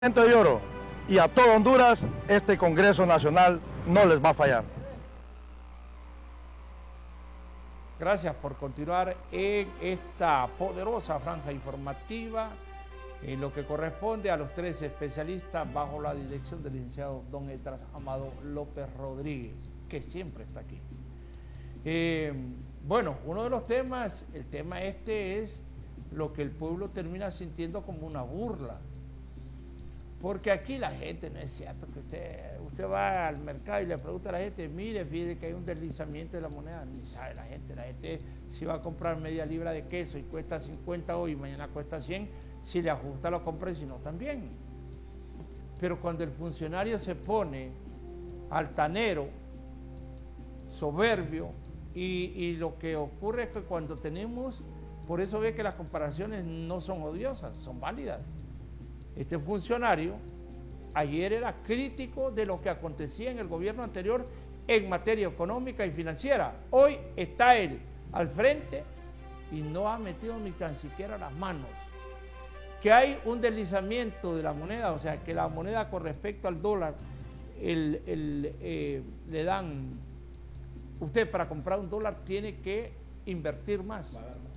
De oro y a todo Honduras, este Congreso Nacional no les va a fallar. Gracias por continuar en esta poderosa franja informativa, en lo que corresponde a los 3 especialistas bajo la dirección del licenciado don Esdras Amado López Rodríguez, que siempre está aquí. Bueno, uno de los temas, el tema este es lo que el pueblo termina sintiendo como una burla. Porque aquí la gente, no es cierto que usted va al mercado y le pregunta a la gente, mire, fíjese que hay un deslizamiento de la moneda, ni sabe la gente si va a comprar media libra de queso y cuesta 50 hoy y mañana cuesta 100, si le ajusta lo compra y si no también. Pero cuando el funcionario se pone altanero, soberbio, y lo que ocurre es que cuando tenemos, por eso ve que las comparaciones no son odiosas, son válidas. Este funcionario ayer era crítico de lo que acontecía en el gobierno anterior en materia económica y financiera. Hoy está él al frente y no ha metido ni tan siquiera las manos. Que hay un deslizamiento de la moneda, o sea, que la moneda con respecto al dólar, le dan, usted para comprar un dólar tiene que invertir más.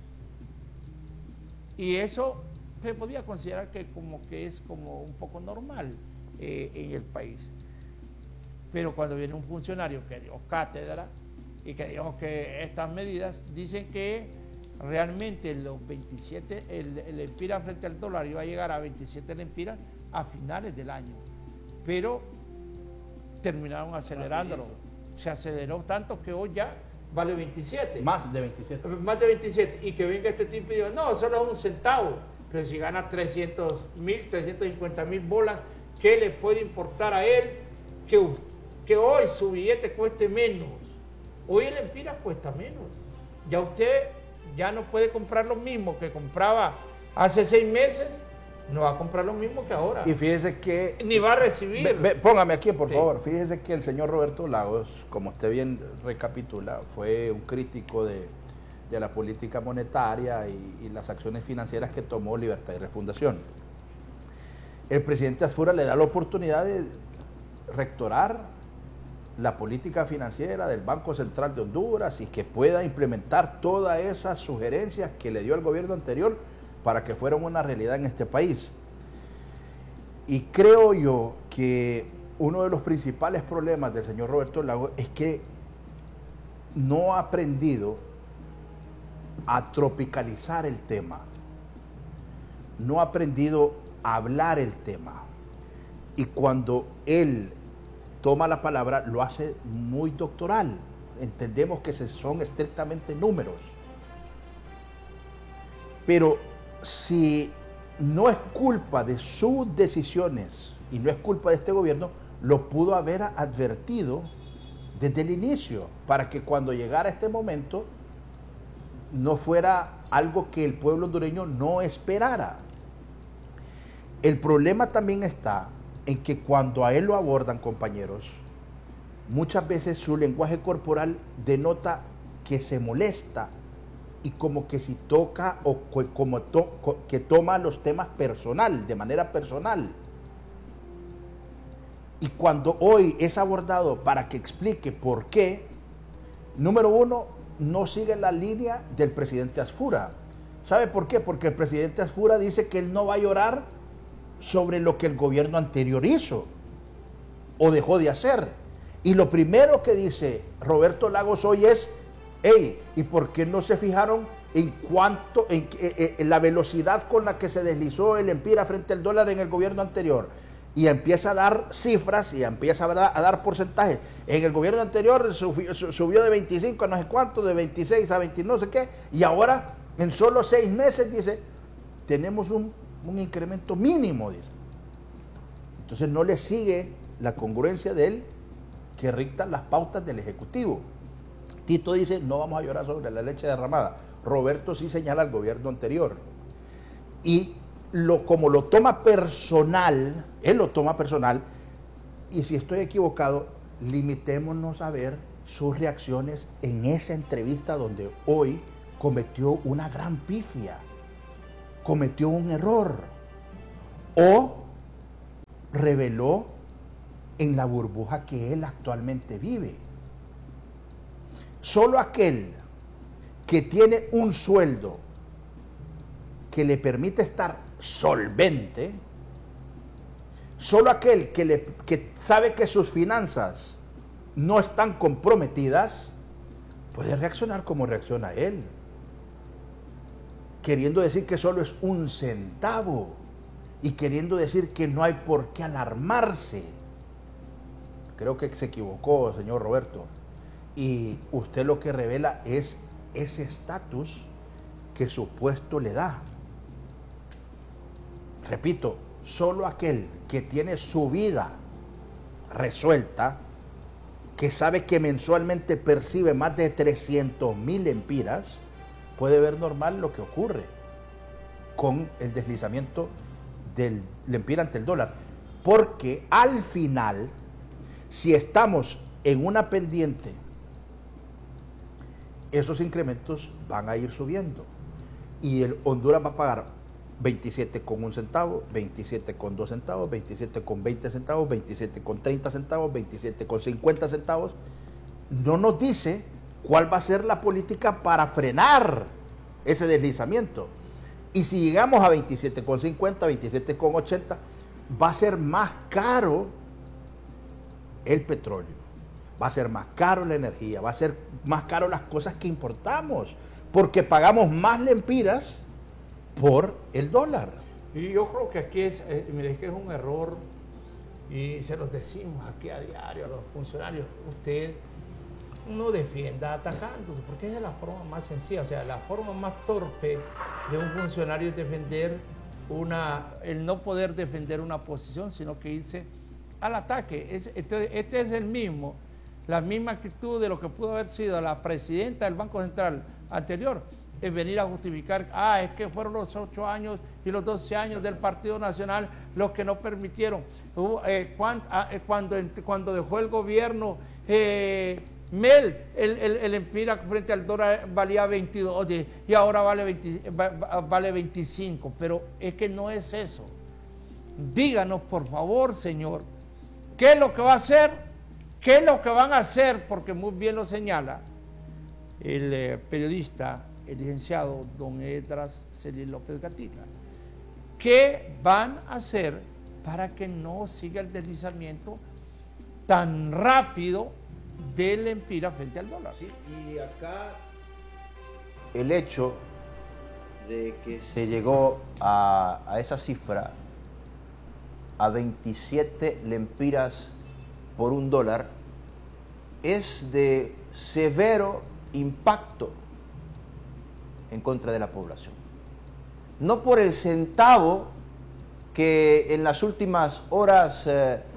Y eso se podía considerar que es como un poco normal en el país. Pero cuando viene un funcionario que dio cátedra y que dijo que estas medidas dicen que realmente los 27, el empira frente al dólar iba a llegar a 27 lempiras a finales del año, pero terminaron acelerándolo. Se aceleró tanto que hoy ya vale 27. Más de 27. Más de 27. Y que venga este tipo y diga, no, solo es un centavo. Pero si gana 300.000, 350.000 bolas, ¿qué le puede importar a él que hoy su billete cueste menos? Hoy el empira cuesta menos. Ya usted ya no puede comprar lo mismo que compraba hace 6 meses, no va a comprar lo mismo que ahora. Y fíjese que... Ni va a recibir. Póngame aquí, por favor. Fíjese que el señor Roberto Lagos, como usted bien recapitula, fue un crítico de la política monetaria y las acciones financieras que tomó Libertad y Refundación. El presidente Asfura le da la oportunidad de rectorar la política financiera del Banco Central de Honduras y que pueda implementar todas esas sugerencias que le dio el gobierno anterior para que fueran una realidad en este país. Y creo yo que uno de los principales problemas del señor Roberto Lagos es que no ha aprendido a tropicalizar el tema, no ha aprendido a hablar el tema, y cuando él toma la palabra lo hace muy doctoral. Entendemos que son estrictamente números, pero si no es culpa de sus decisiones y no es culpa de este gobierno, lo pudo haber advertido desde el inicio para que cuando llegara este momento no fuera algo que el pueblo hondureño no esperara. El problema también está en que cuando a él lo abordan, compañeros, muchas veces su lenguaje corporal denota que se molesta y como que si toca o que toma los temas personal, de manera personal. Y cuando hoy es abordado para que explique por qué, número uno, no sigue la línea del presidente Asfura. ¿Sabe por qué? Porque el presidente Asfura dice que él no va a llorar sobre lo que el gobierno anterior hizo o dejó de hacer. Y lo primero que dice Roberto Lagos hoy es, hey, ¿y por qué no se fijaron en la velocidad con la que se deslizó el empira frente al dólar en el gobierno anterior? Y empieza a dar cifras y empieza a dar porcentajes. En el gobierno anterior subió de 25 a no sé cuánto, de 26 a 20 no sé qué, y ahora en solo 6 meses dice, tenemos un incremento mínimo, dice. Entonces no le sigue la congruencia de él que dictan las pautas del Ejecutivo. Tito dice, no vamos a llorar sobre la leche derramada. Roberto sí señala al gobierno anterior. Y como lo toma personal, él lo toma personal, y si estoy equivocado, limitémonos a ver sus reacciones en esa entrevista donde hoy cometió una gran pifia, cometió un error, o reveló en la burbuja que él actualmente vive. Solo aquel que tiene un sueldo que le permite estar solvente, solo aquel que sabe que sus finanzas no están comprometidas, puede reaccionar como reacciona él, queriendo decir que solo es un centavo y queriendo decir que no hay por qué alarmarse. Creo que se equivocó, señor Roberto, y usted lo que revela es ese estatus que su puesto le da. Repito, solo aquel que tiene su vida resuelta, que sabe que mensualmente percibe más de 300,000 lempiras, puede ver normal lo que ocurre con el deslizamiento del lempira ante el dólar. Porque al final, si estamos en una pendiente, esos incrementos van a ir subiendo. Y el Honduras va a pagar 27,1 centavo, 27,2 centavos, 27,20 centavos, 27,30 centavos, 27,50 centavos. No nos dice cuál va a ser la política para frenar ese deslizamiento. Y si llegamos a 27,50, 27,80, va a ser más caro el petróleo, va a ser más caro la energía, va a ser más caro las cosas que importamos, porque pagamos más lempiras por el dólar. Y yo creo que aquí mire, es que es un error, y se los decimos aquí a diario a los funcionarios: usted no defienda atacando, porque esa es la forma más sencilla, o sea, la forma más torpe de un funcionario es defender el no poder defender una posición, sino que irse al ataque. Entonces, este es la misma actitud de lo que pudo haber sido la presidenta del Banco Central anterior, es venir a justificar, es que fueron los 8 años y los 12 años del Partido Nacional los que no permitieron. Cuando dejó el gobierno, Mel, el lempira frente al dólar valía 22 y ahora vale 25, pero es que no es eso. Díganos, por favor, señor, ¿qué es lo que va a hacer? ¿Qué es lo que van a hacer? Porque muy bien lo señala el periodista, el licenciado don Edras Celín López Gatica. ¿Qué van a hacer para que no siga el deslizamiento tan rápido del lempira frente al dólar? Sí, y acá el hecho de que se llegó a esa cifra, a 27 lempiras por un dólar, es de severo impacto en contra de la población. No por el centavo que en las últimas horas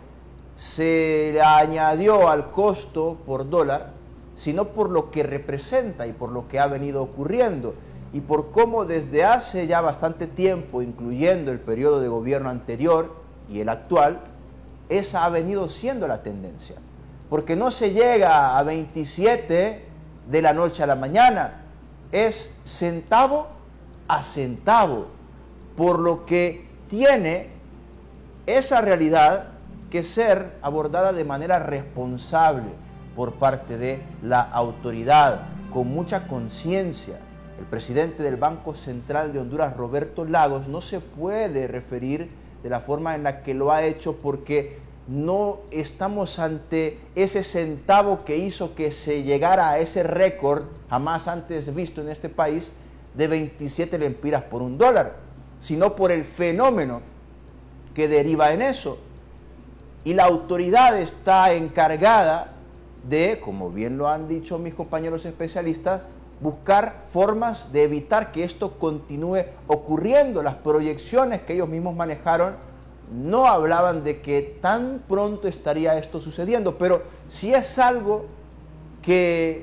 se le añadió al costo por dólar, sino por lo que representa y por lo que ha venido ocurriendo y por cómo desde hace ya bastante tiempo, incluyendo el periodo de gobierno anterior y el actual, esa ha venido siendo la tendencia. Porque no se llega a 27 de la noche a la mañana, es centavo a centavo, por lo que tiene esa realidad que ser abordada de manera responsable por parte de la autoridad, con mucha conciencia. El presidente del Banco Central de Honduras, Roberto Lagos, no se puede referir de la forma en la que lo ha hecho, porque no estamos ante ese centavo que hizo que se llegara a ese récord jamás antes visto en este país de 27 lempiras por un dólar, sino por el fenómeno que deriva en eso. Y la autoridad está encargada de, como bien lo han dicho mis compañeros especialistas, buscar formas de evitar que esto continúe ocurriendo. Las proyecciones que ellos mismos manejaron no hablaban de que tan pronto estaría esto sucediendo, pero si es algo que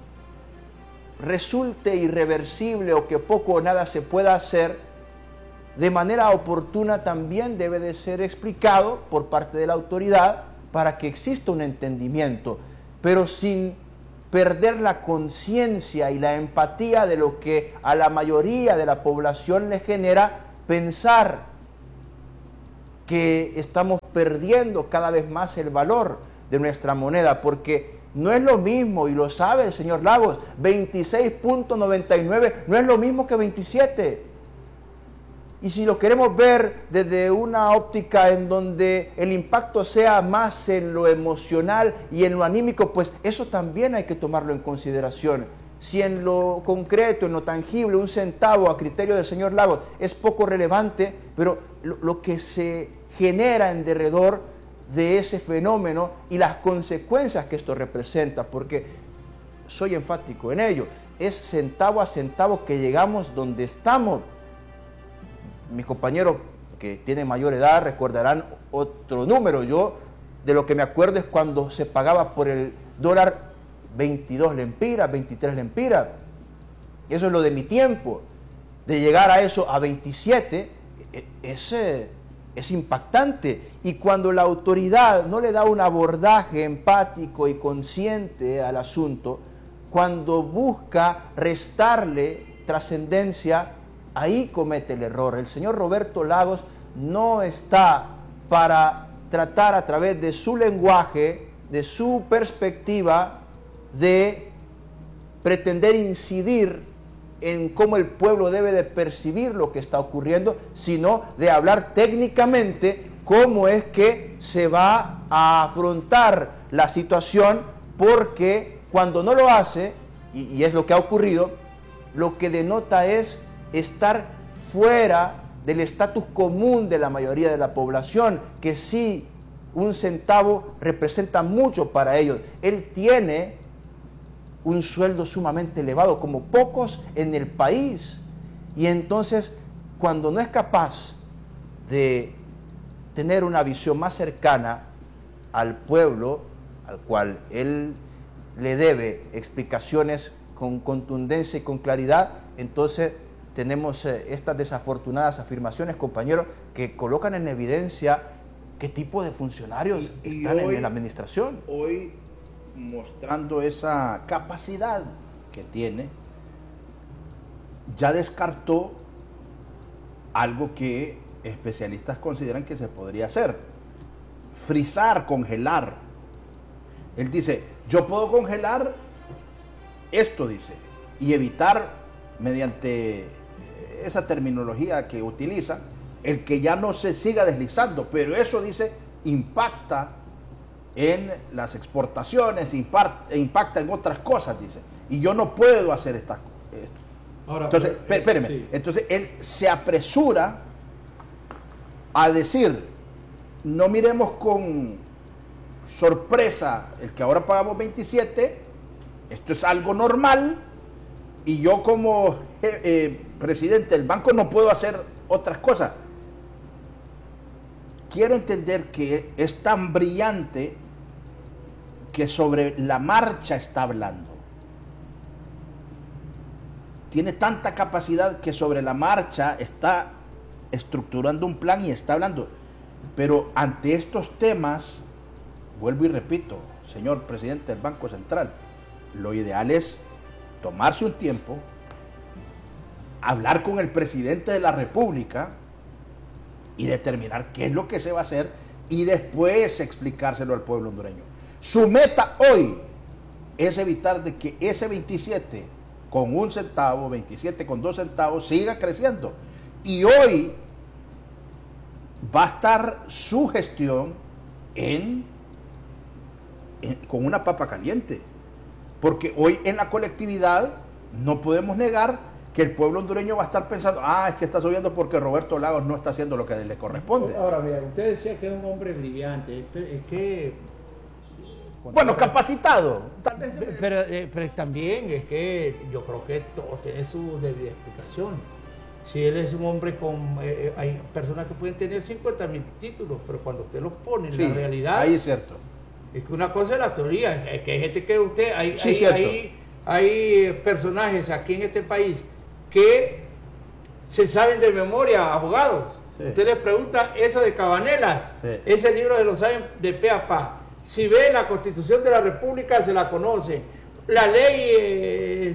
resulte irreversible o que poco o nada se pueda hacer, de manera oportuna también debe de ser explicado por parte de la autoridad para que exista un entendimiento, pero sin perder la conciencia y la empatía de lo que a la mayoría de la población le genera pensar que estamos perdiendo cada vez más el valor de nuestra moneda, porque no es lo mismo, y lo sabe el señor Lagos, 26.99 no es lo mismo que 27. Y si lo queremos ver desde una óptica en donde el impacto sea más en lo emocional y en lo anímico, pues eso también hay que tomarlo en consideración. Si en lo concreto, en lo tangible, un centavo a criterio del señor Lagos es poco relevante, pero lo que se genera en derredor de ese fenómeno y las consecuencias que esto representa, porque soy enfático en ello, es centavo a centavo que llegamos donde estamos. Mis compañeros que tienen mayor edad recordarán otro número. Yo de lo que me acuerdo es cuando se pagaba por el dólar 22 lempiras, 23 lempiras. Eso es lo de mi tiempo. De llegar a eso a 27 es impactante. Y cuando la autoridad no le da un abordaje empático y consciente al asunto, cuando busca restarle trascendencia, ahí comete el error. El señor Roberto Lagos no está para tratar a través de su lenguaje, de su perspectiva, de pretender incidir en cómo el pueblo debe de percibir lo que está ocurriendo, sino de hablar técnicamente cómo es que se va a afrontar la situación, porque cuando no lo hace, y es lo que ha ocurrido, lo que denota es estar fuera del estatus común de la mayoría de la población, que sí, un centavo representa mucho para ellos. Él tiene un sueldo sumamente elevado, como pocos en el país, y entonces cuando no es capaz de tener una visión más cercana al pueblo, al cual él le debe explicaciones con contundencia y con claridad, entonces tenemos estas desafortunadas afirmaciones, compañeros, que colocan en evidencia qué tipo de funcionarios están en la administración. Hoy, mostrando esa capacidad que tiene, ya descartó algo que especialistas consideran que se podría hacer: frizar, congelar. Él dice, yo puedo congelar esto, dice, y evitar, mediante esa terminología que utiliza, el que ya no se siga deslizando, pero eso, dice, impacta en las exportaciones, impacta en otras cosas, dice, y yo no puedo hacer esto. Ahora, entonces, espéreme, sí. Entonces él se apresura a decir, no miremos con sorpresa el que ahora pagamos 27, esto es algo normal, y yo como presidente del banco no puedo hacer otras cosas. Quiero entender que es tan brillante que sobre la marcha está hablando. Tiene tanta capacidad que sobre la marcha está estructurando un plan y está hablando. Pero ante estos temas, vuelvo y repito, señor presidente del Banco Central, lo ideal es tomarse un tiempo, hablar con el presidente de la República y determinar qué es lo que se va a hacer y después explicárselo al pueblo hondureño. Su meta hoy es evitar de que ese 27 con 1 centavo, 27 con 2 centavos siga creciendo. Y hoy va a estar su gestión con una papa caliente. Porque hoy en la colectividad no podemos negar que el pueblo hondureño va a estar pensando, es que está subiendo porque Roberto Lagos no está haciendo lo que le corresponde. Ahora, mira, usted decía que es un hombre brillante, es que... Bueno, capacitado. Tal vez, pero también es que yo creo que todo tiene su debida explicación. Si él es un hombre con... hay personas que pueden tener 50.000 títulos, pero cuando usted los pone en la realidad... Ahí es cierto. Es que una cosa es la teoría, que hay gente que usted... Hay personajes aquí en este país que se saben de memoria, abogados. Sí. Usted les pregunta eso de Cabanelas, ese libro se lo saben de pe a pa. Si ve la Constitución de la República, se la conoce. la ley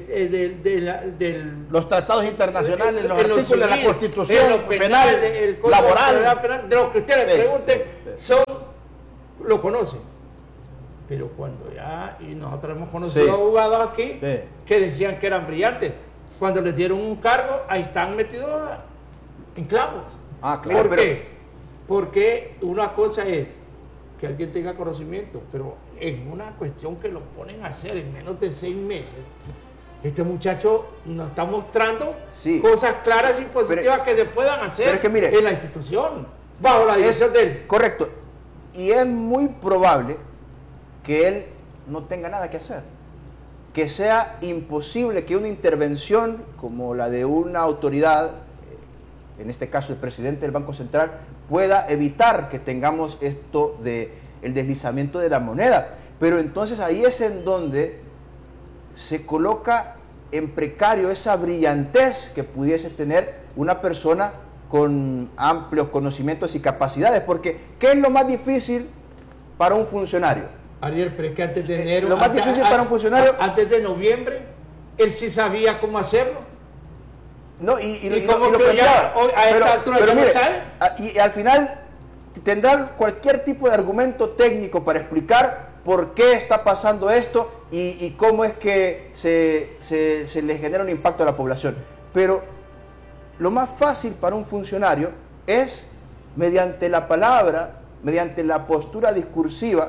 los tratados internacionales, los en lo artículos de la civil, Constitución en lo penal, el Código laboral, Penal, de lo que usted le Sí, pregunte, sí. lo conocen. Pero cuando ya, y nosotros hemos conocido Sí. abogados aquí Sí. que decían que eran brillantes, cuando les dieron un cargo, ahí están metidos en clavos. Ah, claro. ¿Por pero- qué? Porque una cosa es que alguien tenga conocimiento, pero en una cuestión que lo ponen a hacer en menos de 6 meses, este muchacho nos está mostrando Sí. cosas claras y positivas Pero- que se puedan hacer pero es que mire, en la institución, bajo la dirección de él. Correcto. Y es muy probable que él no tenga nada que hacer. Que sea imposible que una intervención como la de una autoridad, en este caso el presidente del Banco Central, pueda evitar que tengamos esto de el deslizamiento de la moneda. Pero entonces ahí es en donde se coloca en precario esa brillantez que pudiese tener una persona con amplios conocimientos y capacidades. Porque, ¿qué es lo más difícil para un funcionario? Ariel, pero es que antes de enero, lo más difícil para un funcionario- antes de noviembre, él sí sabía cómo hacerlo. No, ¿Y cómo que ya, hoy, a esta altura ya no sabe? Y al final tendrán cualquier tipo de argumento técnico para explicar por qué está pasando esto y cómo es que se le genera un impacto a la población. Pero lo más fácil para un funcionario es, mediante la palabra, mediante la postura discursiva,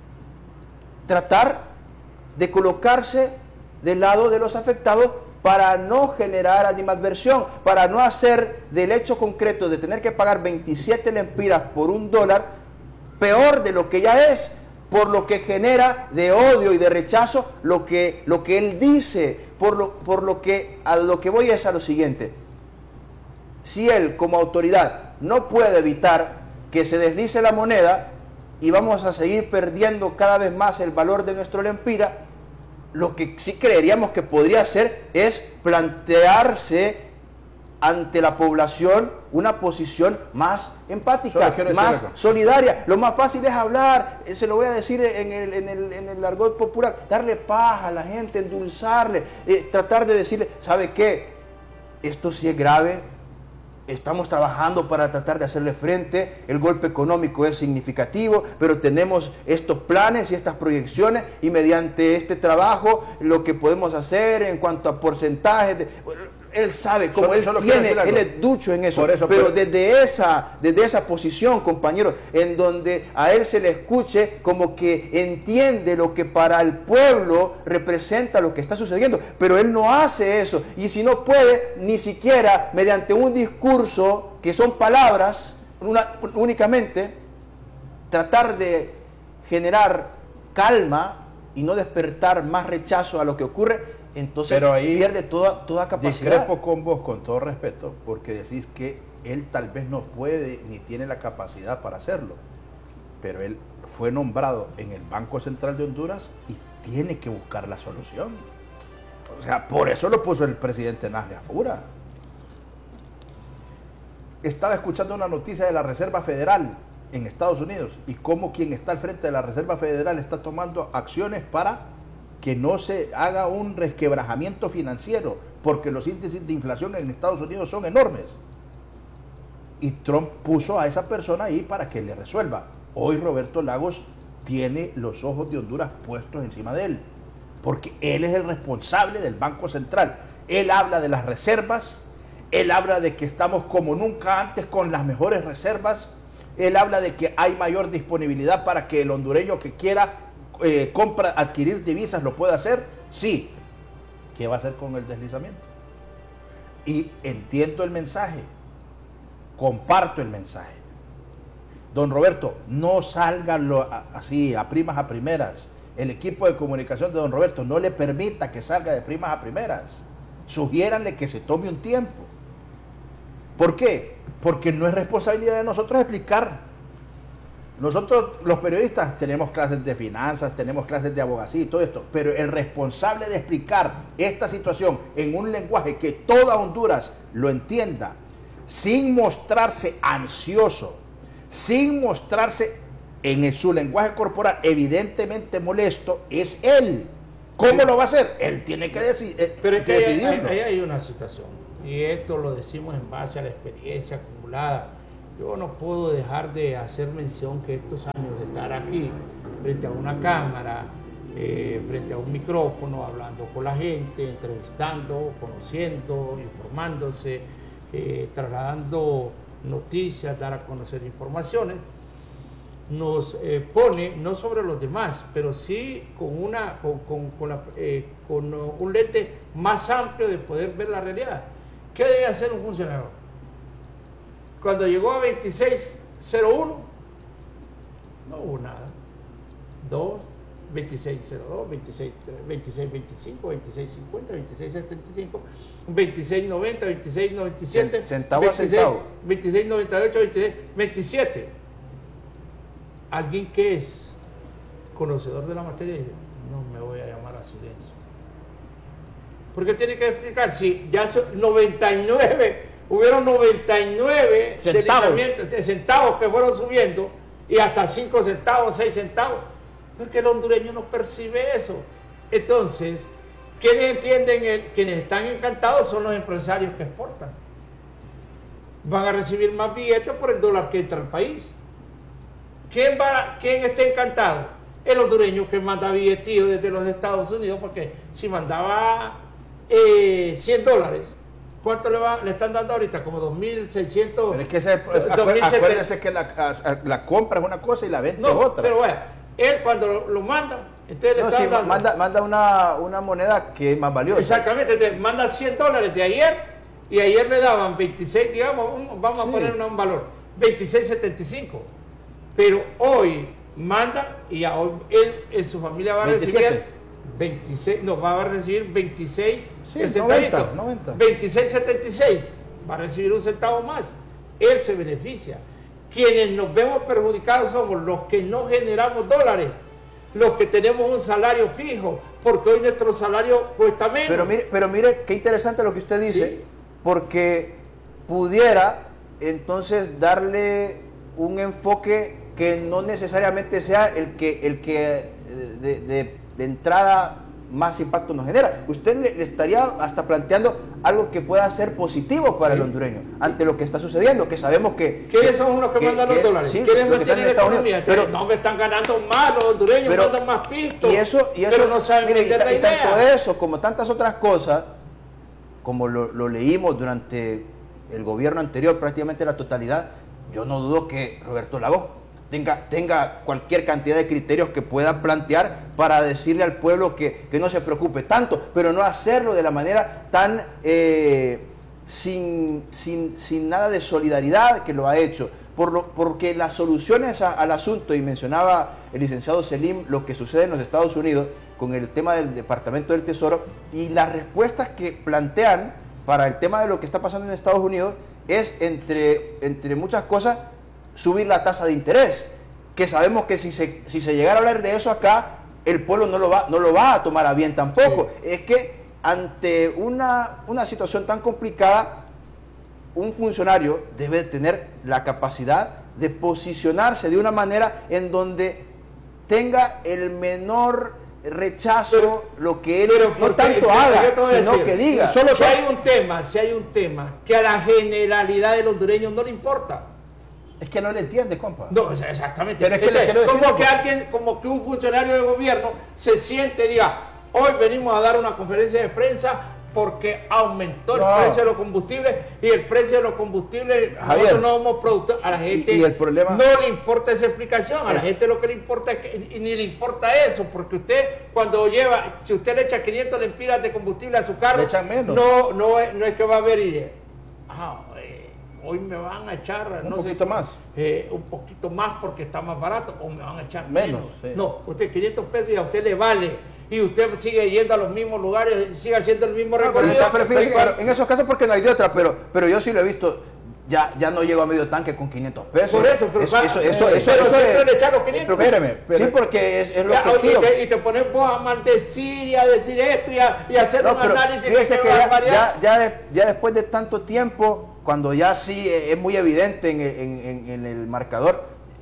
tratar de colocarse del lado de los afectados para no generar animadversión, para no hacer del hecho concreto de tener que pagar 27 lempiras por $1 peor de lo que ya es, por lo que genera de odio y de rechazo lo que él dice, por lo que a lo que voy es a lo siguiente. Si él como autoridad no puede evitar que se deslice la moneda y vamos a seguir perdiendo cada vez más el valor de nuestro lempira, lo que sí creeríamos que podría hacer es plantearse ante la población una posición más empática, más solidaria. Lo más fácil es hablar, se lo voy a decir en el argot popular, darle paz a la gente, endulzarle, tratar de decirle, ¿sabe qué? Esto sí es grave. Estamos trabajando para tratar de hacerle frente, el golpe económico es significativo, pero tenemos estos planes y estas proyecciones y mediante este trabajo lo que podemos hacer en cuanto a porcentajes, él sabe, como él es ducho en eso, pero desde esa posición, compañeros, en donde a él se le escuche como que entiende lo que para el pueblo representa lo que está sucediendo, pero él no hace eso, y si no puede, ni siquiera mediante un discurso, que son palabras, únicamente, tratar de generar calma y no despertar más rechazo a lo que ocurre, entonces pero ahí pierde toda capacidad. Discrepo con vos con todo respeto, porque decís que él tal vez no puede ni tiene la capacidad para hacerlo, pero él fue nombrado en el Banco Central de Honduras y tiene que buscar la solución. O sea, por eso lo puso el presidente Nasri Afura. Estaba escuchando una noticia de la Reserva Federal en Estados Unidos y cómo quien está al frente de la Reserva Federal está tomando acciones para que no se haga un resquebrajamiento financiero, porque los índices de inflación en Estados Unidos son enormes. Y Trump puso a esa persona ahí para que le resuelva. Hoy Roberto Lagos tiene los ojos de Honduras puestos encima de él, porque él es el responsable del Banco Central. Él habla de las reservas, él habla de que estamos como nunca antes con las mejores reservas, él habla de que hay mayor disponibilidad para que el hondureño que quiera adquirir divisas lo puede hacer. Sí. ¿Qué va a hacer con el deslizamiento? Y entiendo el mensaje, comparto el mensaje. Don Roberto, no salgan así a primas a primeras. El equipo de comunicación de don Roberto no le permita que salga de primas a primeras. Sugiéranle que se tome un tiempo. ¿Por qué? Porque no es responsabilidad de nosotros explicar. Nosotros los periodistas tenemos clases de finanzas, tenemos clases de abogacía y todo esto, pero el responsable de explicar esta situación en un lenguaje que toda Honduras lo entienda, sin mostrarse ansioso, sin mostrarse en su lenguaje corporal evidentemente molesto, es él. ¿Cómo lo va a hacer? Él tiene que Pero es que decidirlo. ahí hay una situación, y esto lo decimos en base a la experiencia acumulada. Yo no puedo dejar de hacer mención que estos años de estar aquí, frente a una cámara, frente a un micrófono, hablando con la gente, entrevistando, conociendo, informándose, trasladando noticias, dar a conocer informaciones, nos pone, no sobre los demás, pero sí con un lente más amplio de poder ver la realidad. ¿Qué debe hacer un funcionario? Cuando llegó a 2601, no hubo nada. 2602, 2625, 2650, 2675, 2690, 2697, Centavo a centavo. 2698, 2627. Alguien que es conocedor de la materia dice, no me voy a llamar a silencio. Porque tiene que explicar si ya son 99, hubieron 99 centavos que fueron subiendo y hasta 5 centavos, 6 centavos. Porque el hondureño no percibe eso. Entonces, quienes entienden, quienes están encantados son los empresarios que exportan. Van a recibir más billetes por el dólar que entra al país. ¿Quién está encantado? El hondureño que manda billetillos desde los Estados Unidos, porque si mandaba $100, ¿cuánto le están dando ahorita? Como 2.600. Pero es que acuérdese que la compra es una cosa y la venta es otra. Pero bueno, él cuando lo manda, entonces le está dando. Manda una moneda que es más valiosa. Exactamente, entonces manda $100 de ayer, y ayer le daban 26, digamos, vamos a poner un valor, 26.75. Pero hoy manda y hoy él, su familia va a 27. recibir 26, no, va a recibir 26, Sí, el 90. 26.76, va a recibir un centavo más. Él se beneficia. Quienes nos vemos perjudicados somos los que no generamos dólares, los que tenemos un salario fijo, porque hoy nuestro salario cuesta menos. Pero mire qué interesante lo que usted dice, Sí. porque pudiera entonces darle un enfoque que no necesariamente sea el que de entrada más impacto nos genera. Usted le estaría hasta planteando algo que pueda ser positivo para el hondureño ante lo que está sucediendo, que sabemos que... ¿Quiénes son los que mandan los dólares? Sí, ¿Quiénes los que están mantienen en la Estados economía? Unidos. Pero No, que están ganando más, los hondureños mandan más pistos. Y eso pero no saben mire, vender la y tanto idea. eso como tantas otras cosas, como lo leímos durante el gobierno anterior, prácticamente la totalidad, yo no dudo que Roberto Lagos tenga cualquier cantidad de criterios que pueda plantear para decirle al pueblo que no se preocupe tanto, pero no hacerlo de la manera tan sin nada de solidaridad que lo ha hecho, porque las soluciones al asunto, y mencionaba el licenciado Selim lo que sucede en los Estados Unidos con el tema del Departamento del Tesoro, y las respuestas que plantean para el tema de lo que está pasando en Estados Unidos es, entre muchas cosas, subir la tasa de interés, que sabemos que si se llegara a hablar de eso acá, el pueblo no lo va a tomar a bien tampoco. Sí. Es que ante una situación tan complicada, un funcionario debe tener la capacidad de posicionarse de una manera en donde tenga el menor rechazo, lo que él no tanto haga, sino que diga. Si hay un tema que a la generalidad de los hondureños no le importa. Es que no le entiende, compa. No, exactamente. Pero es que le quiero decir como que un funcionario del gobierno se siente y diga, hoy venimos a dar una conferencia de prensa porque aumentó el precio de los combustibles, y el precio de los combustibles, Javier, nosotros no somos productores. A la gente y el problema, no le importa esa explicación, a la gente lo que le importa es que, ni le importa eso, porque usted cuando lleva, si usted le echa 500 lempiras de combustible a su carro, le echan menos. No es que va a ver y hoy me van a echar un poquito más. Un poquito más porque está más barato, o me van a echar menos. Sí. No, usted 500 pesos y a usted le vale, y usted sigue yendo a los mismos lugares, sigue haciendo el mismo recorrido. En esos casos porque no hay de otra, pero yo sí lo he visto. Ya no llego a medio tanque con 500 pesos. Por eso, pero eso le echan los 500. Espérame. Sí, porque es lo que y te pones vos a maldecir y a decir esto y a hacer un análisis. Fíjese que ya después de tanto tiempo, cuando ya sí es muy evidente en el marcador, ya yo digo,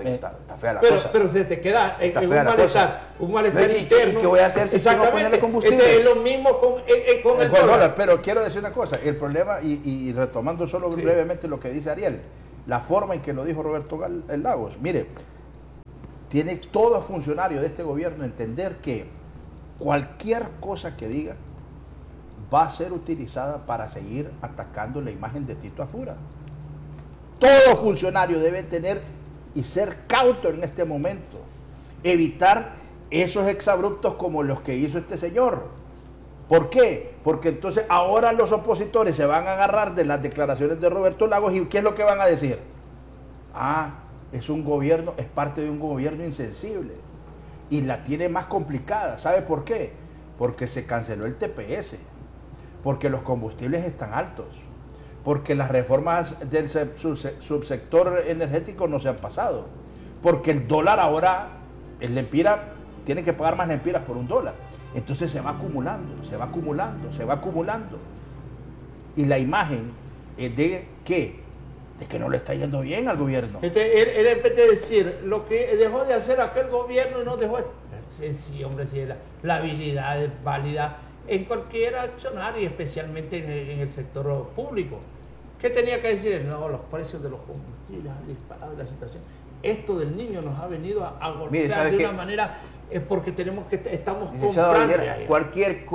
Oye, está fea la pero, cosa. pero se te queda Está en fea la cosa. un malestar ¿Y interno. qué voy a hacer si quiero ponerle combustible? Es lo mismo con el dólar. Pero quiero decir una cosa, el problema, y retomando solo brevemente lo que dice Ariel, la forma en que lo dijo Roberto Lagos, mire, tiene todo funcionario de este gobierno entender que cualquier cosa que diga va a ser utilizada para seguir atacando la imagen de Tito Afura. Todo funcionario debe tener y ser cauto en este momento, evitar esos exabruptos como los que hizo este señor. ¿Por qué? Porque entonces ahora los opositores se van a agarrar de las declaraciones de Roberto Lagos y ¿qué es lo que van a decir? Ah, es un gobierno, es parte de un gobierno insensible y la tiene más complicada. ¿Sabe por qué? Porque se canceló el TPS, porque los combustibles están altos, porque las reformas del subsector energético no se han pasado, porque el dólar ahora, el lempira, tiene que pagar más lempiras por un dólar. Entonces se va acumulando, se va acumulando, se va acumulando. Y la imagen es de ¿qué? De que no le está yendo bien al gobierno. Él en vez de decir lo que dejó de hacer aquel gobierno y no dejó... Sí, hombre, sí, la habilidad es válida en cualquier accionario y especialmente en el sector público. ¿Qué tenía que decir? No, los precios de los combustibles han disparado la situación. Esto del niño nos ha venido a golpear de una manera... Es porque estamos comprando. Cualquier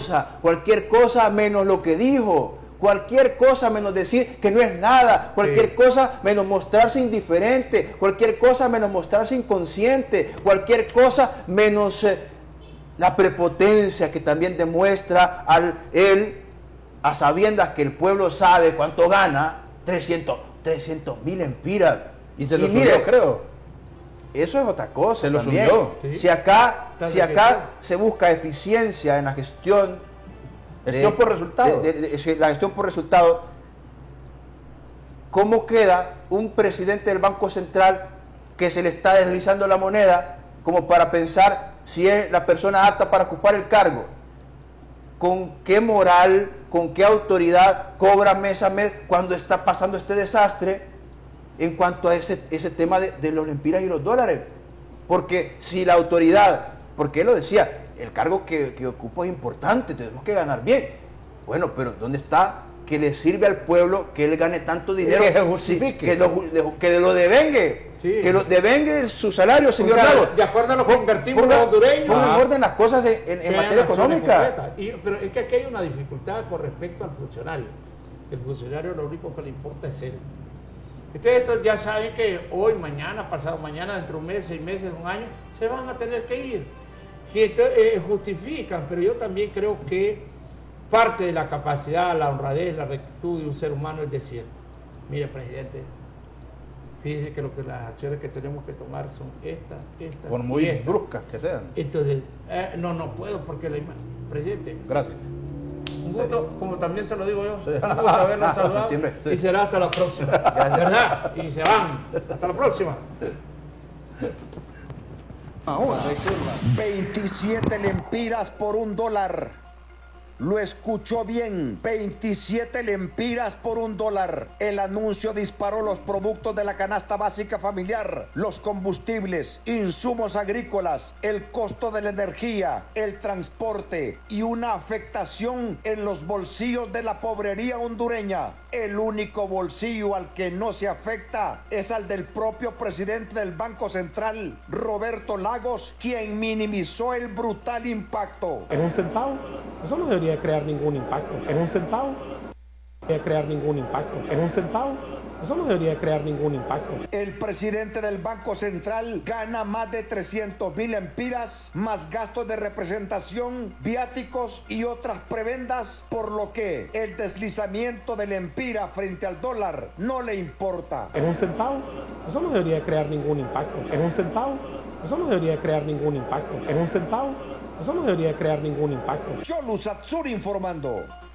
cosa menos lo que dijo, cualquier cosa menos decir que no es nada, cualquier cosa menos mostrarse indiferente, cualquier cosa menos mostrarse inconsciente, cualquier cosa menos la prepotencia que también demuestra él, a sabiendas que el pueblo sabe cuánto gana, 300,000 lempiras. Y se lo subió, creo. Eso es otra cosa. Se lo también. subió. Sí. Si acá se busca eficiencia en la gestión. Gestión por resultado. La gestión por resultado. ¿Cómo queda un presidente del Banco Central que se le está deslizando la moneda como para pensar si es la persona apta para ocupar el cargo? ¿Con qué moral, con qué autoridad cobra mes a mes cuando está pasando este desastre? En cuanto a ese tema de los lempiras y los dólares, porque si la autoridad, porque él lo decía, el cargo que ocupo es importante, tenemos que ganar bien. Bueno, pero ¿dónde está que le sirve al pueblo que él gane tanto dinero? Que se justifique. Que lo devengue, que lo devengue su salario, señor Lago. De acuerdo a lo que invertimos los hondureños. Pongan en orden las cosas en materia económica. Pero es que aquí hay una dificultad con respecto al funcionario. El funcionario lo único que le importa es él. Ustedes ya saben que hoy, mañana, pasado mañana, dentro de un mes, 6 meses, un año, se van a tener que ir. Y entonces justifican, pero yo también creo que parte de la capacidad, la honradez, la rectitud de un ser humano es decir, mire, presidente, fíjese que las acciones que tenemos que tomar son estas, por muy estas. bruscas que sean. Entonces, no puedo porque presidente. Gracias. Un gusto, como también se lo digo yo, un gusto haberlo saludado. Siempre, sí. Y será hasta la próxima. ¿Verdad? Y se van. Hasta la próxima. Ahora, 27 lempiras por $1. Lo escuchó bien, 27 lempiras por $1. El anuncio disparó los productos de la canasta básica familiar, los combustibles, insumos agrícolas, el costo de la energía, el transporte y una afectación en los bolsillos de la pobrería hondureña. El único bolsillo al que no se afecta es al del propio presidente del Banco Central, Roberto Lagos, quien minimizó el brutal impacto. ¿En un centavo? Eso no debería crear ningún impacto. ¿En un centavo? No debería crear ningún impacto. ¿En un centavo? Eso no debería crear ningún impacto. El presidente del Banco Central gana más de 300,000 lempiras, más gastos de representación, viáticos y otras prebendas, por lo que el deslizamiento del lempira frente al dólar no le importa. ¿En un centavo? Eso no debería crear ningún impacto. ¿En un centavo? Eso no debería crear ningún impacto. ¿En un centavo? Eso no debería crear ningún impacto. Cholu Satsuri informando.